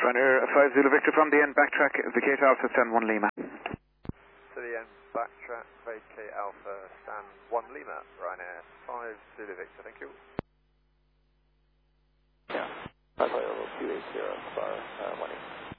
Ryanair 5 Zulu Victor from the end, backtrack, vacate Alpha, stand 1 Lima. To the end, backtrack, vacate Alpha, stand 1 Lima, Ryanair 5 Zulu Victor, thank you. Yeah, 5 280, 1